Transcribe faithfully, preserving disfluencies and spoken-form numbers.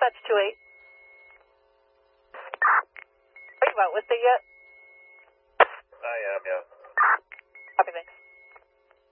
dispatch two eight. Are you out with it yet? I am, yeah.